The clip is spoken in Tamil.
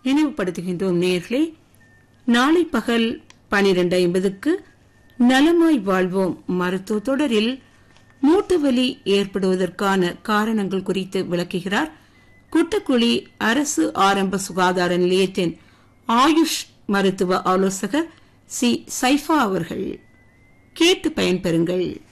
நினைவுபடுத்துகின்றோம் நேயர்களே. நாளை பகல் 12:50 நலமாய் வாழ்வோம் மருத்துவ தொடரில் மூட்டுவலி ஏற்படுவதற்கான காரணங்கள் குறித்து விளக்குகிறார் குட்டக்குழி அரசு ஆரம்ப சுகாதார நிலையத்தின் ஆயுஷ் மருத்துவ ஆலோசகர் சி. சைஃபா அவர்கள். கேட்டு பயன்பெறுங்கள்.